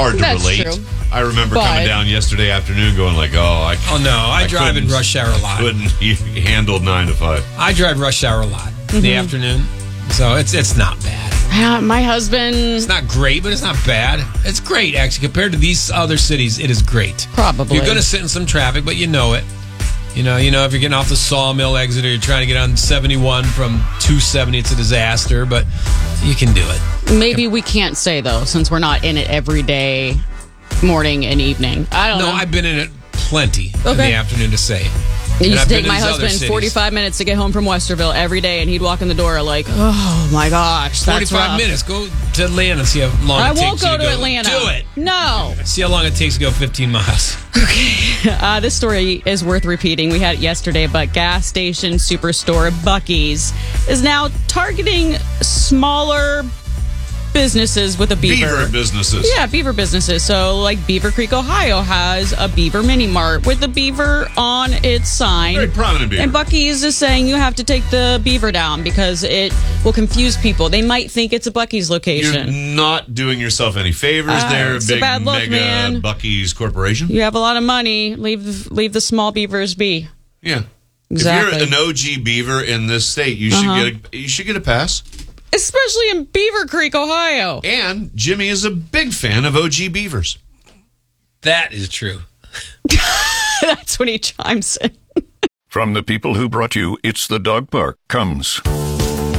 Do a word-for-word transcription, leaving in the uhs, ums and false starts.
hard to That's relate. true. I remember But- coming down yesterday afternoon going like, oh, I Oh, no. I, I drive in couldn't- rush hour a lot. couldn't handle nine to five. I drive rush hour a lot in Mm-hmm. the afternoon. So it's it's not bad. Yeah, my husband It's not great, but it's not bad. It's great, actually. Compared to these other cities, it is great. Probably. You're going to sit in some traffic, but you know it. You know, you know, if you're getting off the Sawmill exit or you're trying to get on seventy-one from two seventy, it's a disaster, but you can do it. maybe we can't say though, since we're not in it every day, morning and evening. I don't No, know. I've been in it plenty in Okay. the afternoon to say. It And used I've to been take to my these other husband cities. forty-five minutes to get home from Westerville every day, and he'd walk in the door like, oh my gosh, that's forty-five rough. minutes. Go to Atlanta and see how long I it takes won't you go to to go. Atlanta. Do it. No. See how long it takes to go fifteen miles. Uh, this story is worth repeating. We had it yesterday, but gas station superstore Buc-ee's is now targeting smaller businesses with a beaver. Beaver businesses. Yeah, beaver businesses. So, like Beaver Creek, Ohio has a beaver mini mart with a beaver on its sign. Very prominent beaver. And Buc-ee's is saying you have to take the beaver down because it will confuse people. They might think it's a Buc-ee's You're location. not doing yourself any favors Uh, there, it's a big bad look, mega man. Buc-ee's corporation. You have a lot of money. Leave leave the small beavers be. Yeah. Exactly. If you're an O G beaver in this state, you should Uh-huh. get a, you should get a pass. Especially in Beaver Creek, Ohio. And Jimmy is a big fan of O G beavers. That is true. That's when he chimes in. From the people who brought you It's the Dog Park comes